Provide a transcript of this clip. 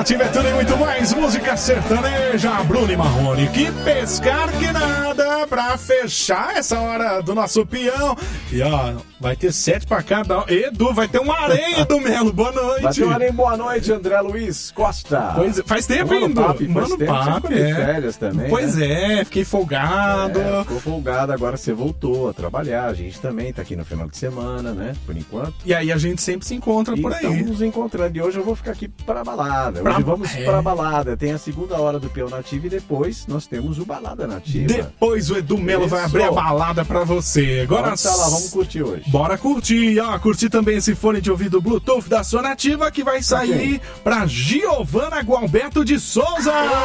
Nativa é tudo e muito mais. Música sertaneja, Bruno e Marrone. Que pescar que nada pra fechar essa hora do nosso peão. E ó, vai ter 7 pra cada. Edu, vai ter um areia do Melo. Boa noite. Vai ter um areia. Boa noite, André Luiz Costa. Pois, faz tempo ainda. Mano Papo, férias também. Pois né? fiquei folgado. Ficou folgado, agora você voltou a trabalhar. A gente também tá aqui no final de semana, né? Por enquanto. E aí a gente sempre se encontra por aí. Estamos nos encontrando. E hoje eu vou ficar aqui pra balada. Hoje vamos pra balada. Tem a segunda hora do Peão Nativa e depois nós temos o Balada Nativa. Depois o Edu Melo vai abrir a balada pra você. Agora vamos lá, vamos curtir hoje. Bora curtir. Ó, curtir também esse fone de ouvido Bluetooth da sua Nativa que vai sair pra Giovana Gualberto de Souza.